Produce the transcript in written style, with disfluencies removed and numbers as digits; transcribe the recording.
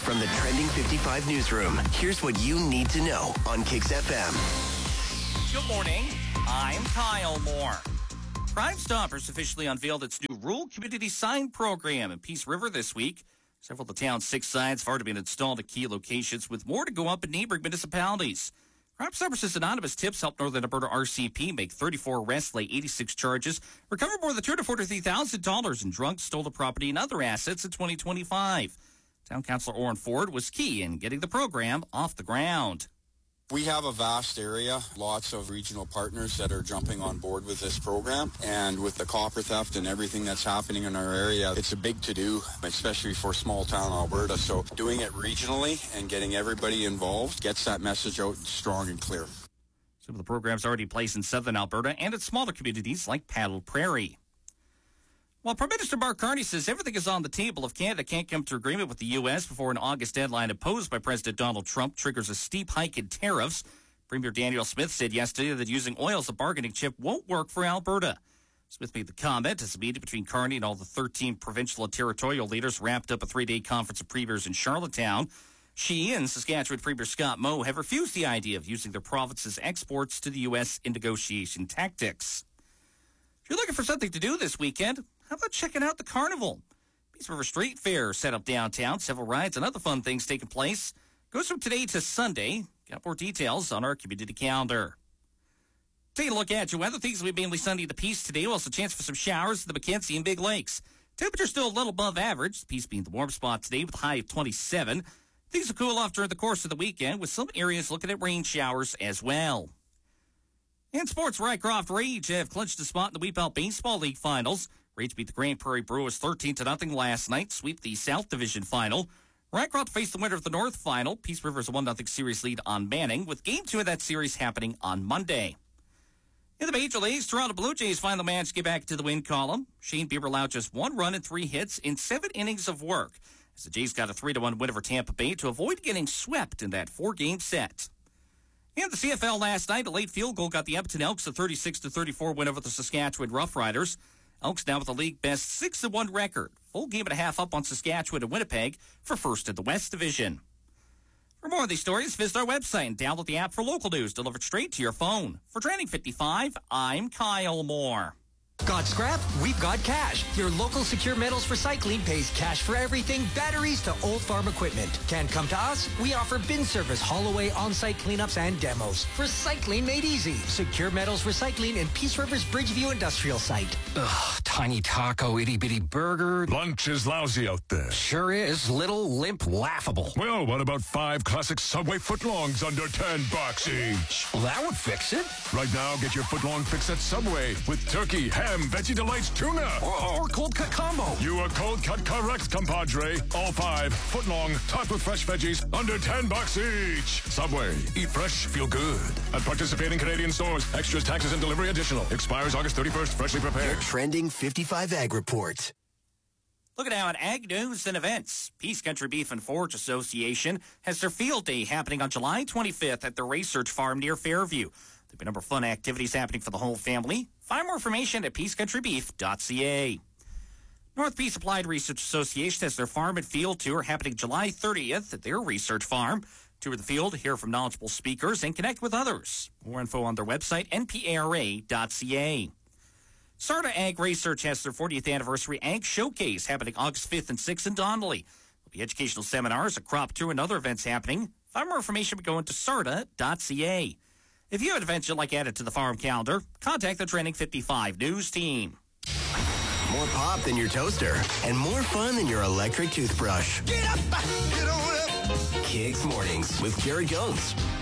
From the Trending 55 newsroom, here's what you need to know on Kicks FM. Good morning. I'm Kyle Moore. Crime Stoppers officially unveiled its new rural community sign program in Peace River this week. Several of the town's 6 signs have already been installed at key locations, with more to go up in neighboring municipalities. Crime Stoppers says anonymous tips helped Northern Alberta RCP make 34 arrests, lay 86 charges, recover more than $243,000 in drunk, stolen property, and other assets in 2025. Town Councillor Oren Ford was key in getting the program off the ground. We have a vast area, lots of regional partners that are jumping on board with this program. And with the copper theft and everything that's happening in our area, it's a big to-do, especially for small town Alberta. So doing it regionally and getting everybody involved gets that message out strong and clear. Some of the programs already in place in southern Alberta and in smaller communities like Paddle Prairie. While Prime Minister Mark Carney says everything is on the table if Canada can't come to agreement with the U.S. before an August deadline imposed by President Donald Trump triggers a steep hike in tariffs, Premier Daniel Smith said yesterday that using oil as a bargaining chip won't work for Alberta. Smith made the comment as a meeting between Carney and all the 13 provincial and territorial leaders wrapped up a 3-day conference of premiers in Charlottetown. She and Saskatchewan Premier Scott Moe have refused the idea of using their province's exports to the U.S. in negotiation tactics. If you're looking for something to do this weekend, how about checking out the Carnival? Peace River Street Fair set up downtown. Several rides and other fun things taking place. Goes from today to Sunday. Got more details on our community calendar. Taking a look at your weather. Things will be mainly sunny at the Peace today. Also a chance for some showers at the Mackenzie and Big Lakes. Temperature still a little above average. The Peace being the warm spot today with a high of 27. Things will cool off during the course of the weekend with some areas looking at rain showers as well. In sports, Rycroft Rage have clinched a spot in the Weep Out Baseball League Finals. Rage beat the Grand Prairie Brewers 13-0 last night, sweep the South Division Final. Rycroft faced the winner of the North Final. Peace River's a 1-0 series lead on Manning, with Game 2 of that series happening on Monday. In the Major Leagues, Toronto Blue Jays finally managed to get back to the win column. Shane Bieber allowed just 1 run and 3 hits in 7 innings of work, as the Jays got a 3-1 win over Tampa Bay to avoid getting swept in that 4-game set. In the CFL last night, a late field goal got the Edmonton Elks a 36-34 win over the Saskatchewan Roughriders. Elks now with a league-best 6-1 record. Full game and a half up on Saskatchewan and Winnipeg for first in the West Division. For more of these stories, visit our website and download the app for local news delivered straight to your phone. For Trending 55, I'm Kyle Moore. Got scrap? We've got cash. Your local Secure Metals Recycling pays cash for everything, batteries to old farm equipment. Can't come to us? We offer bin service, haul away, on-site cleanups, and demos. Recycling made easy. Secure Metals Recycling in Peace River's Bridgeview Industrial Site. Ugh, tiny taco, itty-bitty burger. Lunch is lousy out there. Sure is. Little, limp, laughable. Well, what about 5 classic Subway footlongs under $10 each? Well, that would fix it. Right now, get your footlong fix at Subway with turkey, ham, Veggie Delights tuna. Or cold cut combo. You are cold cut correct, compadre. All 5 footlong, topped with fresh veggies, under $10 each. Subway. Eat fresh, feel good. At participating Canadian stores. Extras, taxes, and delivery additional. Expires August 31st. Freshly prepared. Your Trending 55 Ag Report. Looking now at ag news and events. Peace Country Beef and Forage Association has their field day happening on July 25th at the Research Farm near Fairview. There'll be a number of fun activities happening for the whole family. Find more information at peacecountrybeef.ca. North Peace Applied Research Association has their farm and field tour happening July 30th at their research farm. Tour the field, hear from knowledgeable speakers, and connect with others. More info on their website, npara.ca. Sarda Ag Research has their 40th anniversary Ag Showcase happening August 5th and 6th in Donnelly. There'll be educational seminars, a crop tour, and other events happening. Find more information by going to sarda.ca. If you have an event you'd like added to the farm calendar, contact the Trending 55 News team. More pop than your toaster and more fun than your electric toothbrush. Get up, get on up. Kicks Mornings with Jared Jones.